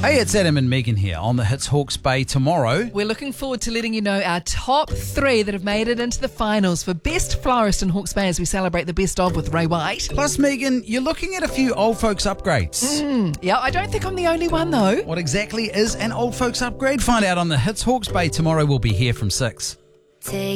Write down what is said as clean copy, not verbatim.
Hey, it's Adam and Megan here on the Hits Hawke's Bay tomorrow. We're looking forward to letting you know our top 3 that have made it into the finals for Best Florist in Hawke's Bay as we celebrate the best of with Ray White. Plus, Megan, you're looking at a few old folks upgrades. Yeah, I don't think I'm the only one though. What exactly is an old folks upgrade? Find out on the Hits Hawke's Bay tomorrow. We'll be here from 6. Take